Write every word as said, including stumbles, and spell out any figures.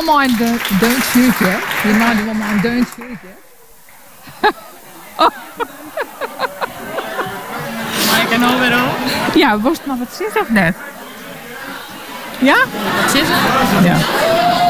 allemaal een deunt schuurtje. Je maakt allemaal een deunt schuurtje. Maar ik kan alweer op. Ja, was het maar wat zit of net? Ja? Wat zit er? Ja.